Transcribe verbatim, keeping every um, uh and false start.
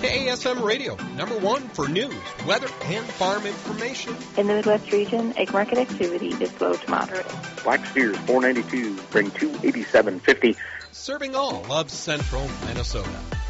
K A S M Radio, number one for news, weather, and farm information. In the Midwest region, egg market activity is slow to moderate. Black steers four ninety-two, bring two eighty-seven fifty. Serving all of central Minnesota.